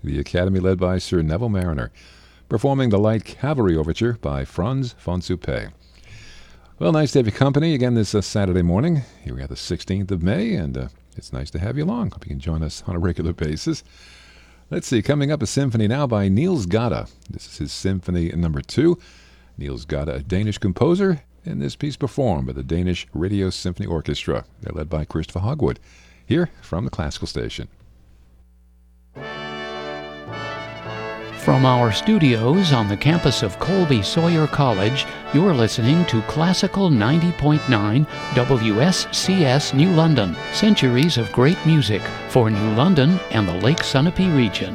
the Academy led by Sir Neville Mariner, performing the Light Cavalry Overture by Franz von Suppé. Well, nice to have your company again this Saturday morning. Here we have the 16th of May, and it's nice to have you along. Hope you can join us on a regular basis. Let's see, coming up, a symphony now by Niels Gade. This is his Symphony number 2. Niels Gade, a Danish composer, and this piece performed by the Danish Radio Symphony Orchestra. They're led by Christopher Hogwood, here from the Classical Station. From our studios on the campus of Colby Sawyer College, you're listening to Classical 90.9 WSCS New London, centuries of great music for New London and the Lake Sunapee region.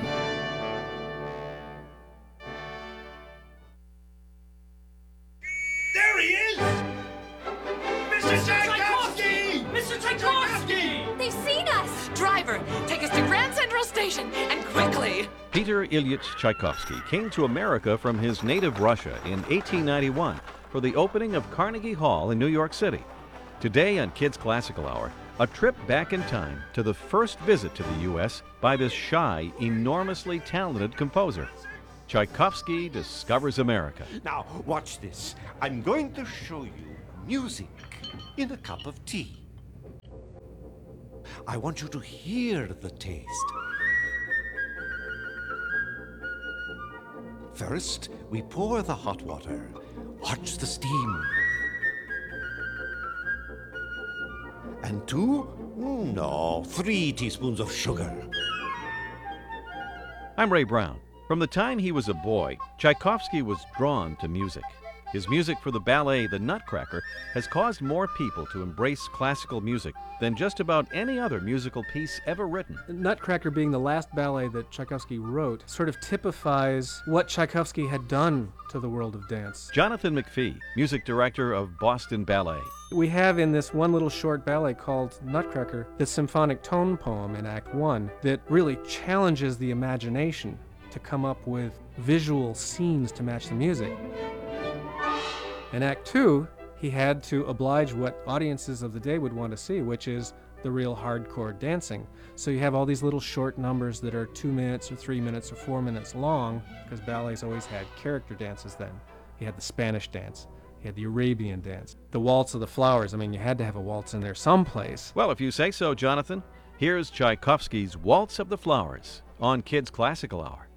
There he is! Mr. Tchaikovsky! Mr. Tchaikovsky! They've seen us! Driver, take us to Grand Central Station, and quickly! Peter Ilyich Tchaikovsky came to America from his native Russia in 1891 for the opening of Carnegie Hall in New York City. Today on Kids Classical Hour, a trip back in time to the first visit to the U.S. by this shy, enormously talented composer. Tchaikovsky discovers America. Now, watch this. I'm going to show you music in a cup of tea. I want you to hear the taste. First, we pour the hot water. Watch the steam. And 3 teaspoons of sugar. I'm Ray Brown. From the time he was a boy, Tchaikovsky was drawn to music. His music for the ballet The Nutcracker has caused more people to embrace classical music than just about any other musical piece ever written. Nutcracker, being the last ballet that Tchaikovsky wrote, sort of typifies what Tchaikovsky had done to the world of dance. Jonathan McPhee, music director of Boston Ballet. We have in this one little short ballet called Nutcracker the symphonic tone poem in Act 1 that really challenges the imagination to come up with visual scenes to match the music. In Act 2, he had to oblige what audiences of the day would want to see, which is the real hardcore dancing. So you have all these little short numbers that are 2 minutes or 3 minutes or 4 minutes long, because ballets always had character dances then. You had the Spanish dance, you had the Arabian dance, the Waltz of the Flowers. I mean, you had to have a waltz in there someplace. Well, if you say so, Jonathan, here's Tchaikovsky's Waltz of the Flowers on Kids Classical Hour.